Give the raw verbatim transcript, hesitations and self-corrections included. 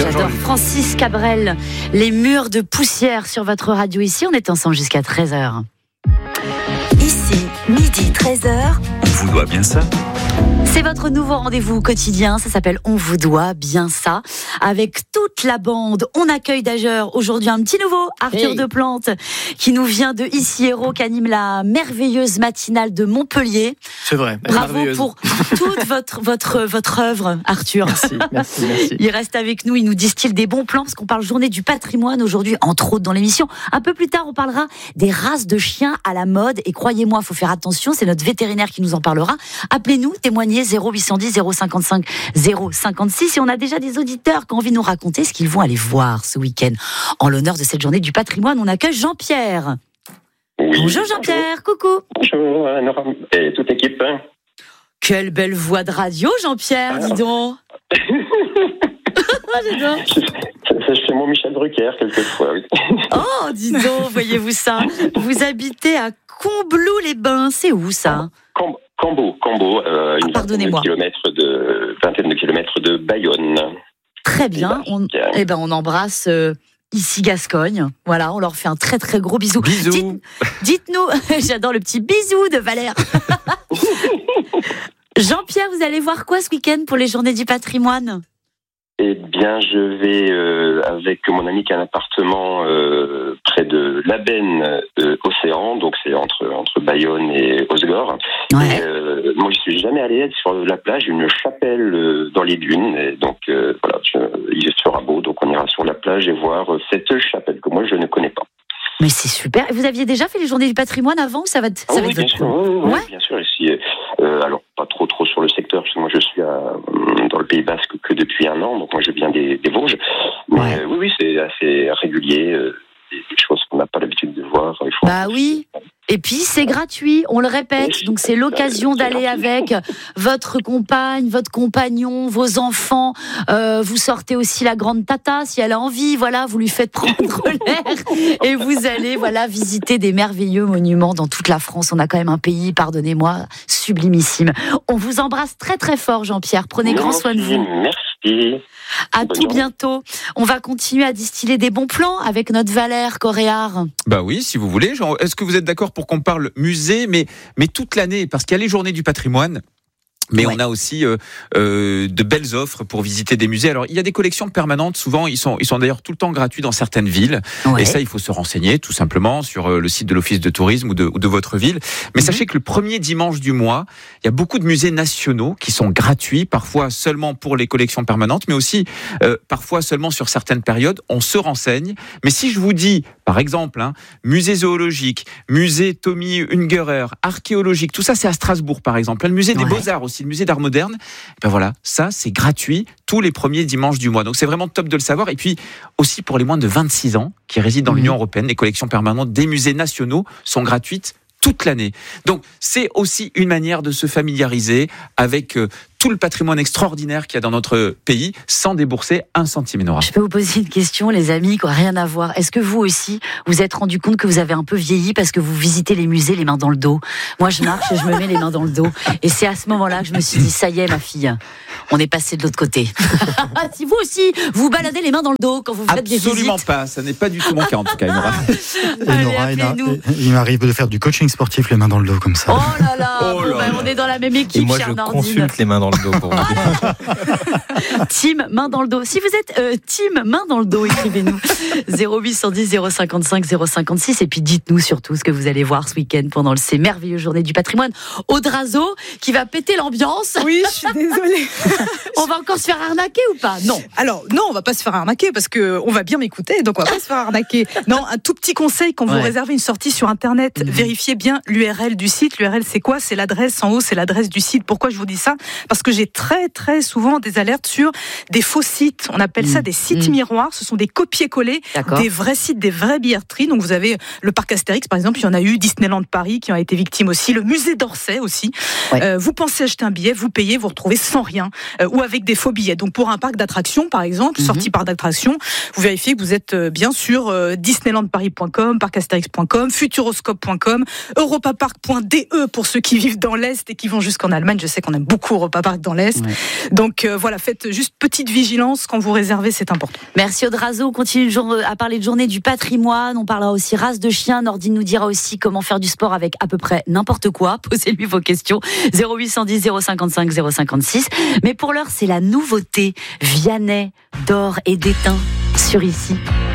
j'adore. Francis Cabrel, les murs de poussière sur votre radio ici. On est ensemble jusqu'à treize heures. Ici, midi, treize heures. On vous doit bien ça. C'est votre nouveau rendez-vous quotidien, ça s'appelle On vous doit bien ça. Avec toute la bande, on accueille d'ailleurs aujourd'hui un petit nouveau, Arthur hey. Deplante, qui nous vient de Ici Héros, qui anime la merveilleuse matinale de Montpellier. C'est vrai. Bravo pour toute votre, votre, votre œuvre, Arthur. Merci, merci, merci. Il reste avec nous, il nous distille des bons plans, parce qu'on parle journée du patrimoine aujourd'hui, entre autres dans l'émission. Un peu plus tard, on parlera des races de chiens à la mode. Et croyez-moi, il faut faire attention, c'est notre vétérinaire qui nous en parlera. Appelez-nous, témoignez zéro huit cent dix zéro cinquante-cinq zéro cinquante-six. Et on a déjà des auditeurs qui ont envie de nous raconter ce qu'ils vont aller voir ce week-end. En l'honneur de cette journée du patrimoine, on accueille Jean-Pierre. Oui, bonjour Jean-Pierre, bonjour. Coucou. Bonjour Nora et toute l'équipe. Quelle belle voix de radio, Jean-Pierre, dis donc. J'adore. C'est mon Michel Drucker, quelquefois, oui. Oh, dis donc, voyez-vous ça. Vous habitez à Combloux-les-Bains, c'est où ça? Com- Cambo, Cambo, euh, une ah, pardonnez-moi. vingtaine de kilomètres de, vingtaine de kilomètres de Bayonne. Très bien. On, eh ben, on embrasse euh, ici Gascogne. Voilà, on leur fait un très très gros bisou. Bisous. Dites, dites-nous, j'adore le petit bisou de Valère. Jean-Pierre, vous allez voir quoi ce week-end pour les Journées du patrimoine? Eh bien, je vais euh, avec mon ami qui a un appartement euh, près de l'Aben euh, Océan, donc c'est entre entre Bayonne et Osgore. Ouais. Et, euh, moi, je suis jamais allé sur la plage, une chapelle euh, dans les dunes, et donc euh, voilà, je, il sera beau, donc on ira sur la plage et voir cette chapelle que moi je ne connais pas. Mais c'est super. Vous aviez déjà fait les Journées du patrimoine avant ou ça va, ça oh, va oui, être bien votre sûr, oui, oui, ouais. bien sûr. Ici, euh, alors pas trop trop sur le secteur, parce que moi je suis à, dans le Pays Basque que depuis un an, donc moi je viens des, des Vosges. Mais ouais. euh, oui, oui, c'est assez régulier, euh, des, des choses qu'on n'a pas l'habitude de voir. Il faut bah oui. Et puis c'est gratuit, on le répète, donc c'est l'occasion d'aller avec votre compagne, votre compagnon, vos enfants. Euh, vous sortez aussi la grande tata si elle a envie, voilà, vous lui faites prendre l'air et vous allez voilà visiter des merveilleux monuments dans toute la France. On a quand même un pays, pardonnez-moi, sublimissime. On vous embrasse très très fort, Jean-Pierre. Prenez grand soin de vous. Merci. À tout bientôt. On va continuer à distiller des bons plans avec notre Valère Coréard. Bah oui, si vous voulez. Genre, est-ce que vous êtes d'accord pour qu'on parle musée, mais, mais toute l'année, parce qu'il y a les Journées du patrimoine. Mais ouais. on a aussi euh, euh, de belles offres pour visiter des musées. Alors, il y a des collections permanentes. Souvent, ils sont, ils sont d'ailleurs tout le temps gratuits dans certaines villes. Ouais. Et ça, il faut se renseigner tout simplement sur le site de l'Office de tourisme ou de, ou de votre ville. Mais mm-hmm. sachez que le premier dimanche du mois, il y a beaucoup de musées nationaux qui sont gratuits, parfois seulement pour les collections permanentes, mais aussi euh, parfois seulement sur certaines périodes. On se renseigne. Mais si je vous dis, par exemple, hein, musée zoologique, musée Tommy Ungerer, archéologique, tout ça, c'est à Strasbourg, par exemple. Le musée des ouais. Beaux-Arts aussi, le musée d'art moderne, ben voilà, ça c'est gratuit tous les premiers dimanches du mois. Donc c'est vraiment top de le savoir. Et puis aussi pour les moins de vingt-six ans qui résident dans mmh. l'Union européenne, les collections permanentes des musées nationaux sont gratuites toute l'année. Donc c'est aussi une manière de se familiariser avec euh, tout le patrimoine extraordinaire qu'il y a dans notre pays sans débourser un centime, Nora. Je peux vous poser une question, les amis, quoi, rien à voir. Est-ce que vous aussi, vous êtes rendu compte que vous avez un peu vieilli parce que vous visitez les musées les mains dans le dos? Moi, je marche et je me mets les mains dans le dos. Et c'est à ce moment-là que je me suis dit, ça y est, ma fille, on est passé de l'autre côté. Si vous aussi, vous baladez les mains dans le dos quand vous faites des visites. Absolument pas, ça n'est pas du tout mon cas en tout cas, Nora. Allez, Nora, il, il m'arrive de faire du coaching sportif les mains dans le dos comme ça. Oh là là, oh là bon, ben, on est dans la même équipe, et moi, cher je Nordine. consulte les mains dans le dos pour vous. Team main dans le dos. Si vous êtes euh, team main dans le dos, écrivez-nous zéro huit cent dix zéro cinquante-cinq zéro cinquante-six et puis dites-nous surtout ce que vous allez voir ce week-end pendant ces merveilleuses Journées du patrimoine. Audrazo qui va péter l'ambiance. Oui, je suis désolée. On va encore se faire arnaquer ou pas? Non. Alors non, on va pas se faire arnaquer parce que on va bien m'écouter, donc on va pas se faire arnaquer. Non, un tout petit conseil quand vous ouais. réservez une sortie sur Internet, mmh. vérifiez bien l'U R L du site. L'U R L c'est quoi? C'est l'adresse en haut, c'est l'adresse du site. Pourquoi je vous dis ça? Parce que j'ai très très souvent des alertes sur des faux sites. On appelle mmh. ça des sites mmh. miroirs. Ce sont des copier-coller D'accord. des vrais sites, des vraies billetteries. Donc vous avez le parc Astérix par exemple, il y en a eu, Disneyland Paris qui en a été victime aussi, le musée d'Orsay aussi. Ouais. Euh, vous pensez acheter un billet, vous payez, vous retrouvez sans rien euh, ou avec des faux billets. Donc pour un parc d'attractions par exemple, mmh. sortie parc d'attractions, vous vérifiez que vous êtes euh, bien sur euh, disneyland paris point com, parc astérix point com, futuroscope point com, europapark point d e pour ceux qui vivent dans l'Est et qui vont jusqu'en Allemagne. Je sais qu'on aime beaucoup Europapark paraît que dans l'Est. Ouais. Donc euh, voilà, faites juste petite vigilance quand vous réservez, c'est important. Merci Audrazo. On continue à parler de journée du patrimoine. On parlera aussi race de chien. Nordine nous dira aussi comment faire du sport avec à peu près n'importe quoi. Posez-lui vos questions. zéro huit cent dix zéro cinquante-cinq zéro cinquante-six. Mais pour l'heure, c'est la nouveauté. Vianney, d'or et d'étain sur Ici.